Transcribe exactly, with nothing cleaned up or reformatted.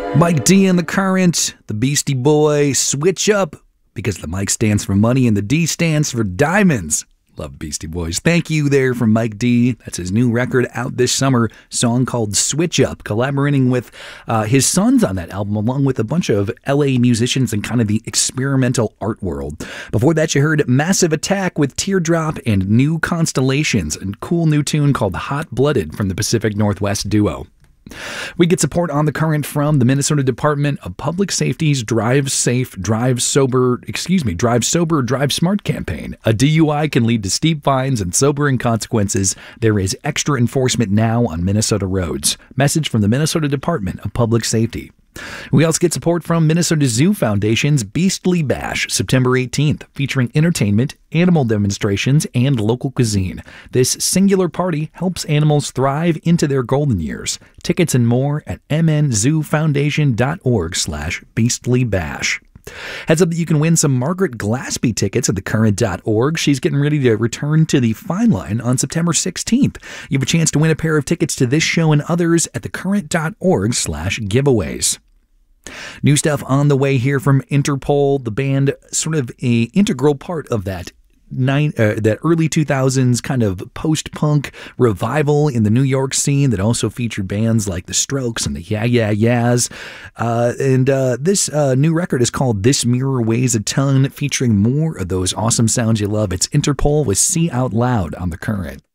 Mike D and the Current, the Beastie Boy, switch up because the Mike stands for money and the D stands for diamonds. Love Beastie Boys. Thank you there from Mike D. That's his new record out this summer, song called Switch Up, collaborating with uh, his sons on that album, along with a bunch of L A musicians in kind of the experimental art world. Before that, you heard Massive Attack with Teardrop and New Constellations, a cool new tune called Hot Blooded from the Pacific Northwest duo. We get support on the Current from the Minnesota Department of Public Safety's Drive Safe, Drive Sober, excuse me, Drive Sober, Drive Smart campaign. A D U I can lead to steep fines and sobering consequences. There is extra enforcement now on Minnesota roads. Message from the Minnesota Department of Public Safety. We also get support from Minnesota Zoo Foundation's Beastly Bash, September eighteenth, featuring entertainment, animal demonstrations, and local cuisine. This singular party helps animals thrive into their golden years. Tickets and more at mnzoofoundation.org slash beastlybash. Heads up that you can win some Margaret Glaspie tickets at the current dot org. She's getting ready to return to the Fine Line on September sixteenth. You have a chance to win a pair of tickets to this show and others at the current dot org slash giveaways. New stuff on the way here from Interpol, the band, sort of a integral part of that Nine, uh, that early two thousands kind of post-punk revival in the New York scene that also featured bands like The Strokes and the Yeah Yeah Yeahs. Uh, and uh, this uh, new record is called This Mirror Weighs a Ton, featuring more of those awesome sounds you love. It's Interpol with See Out Loud on the Current.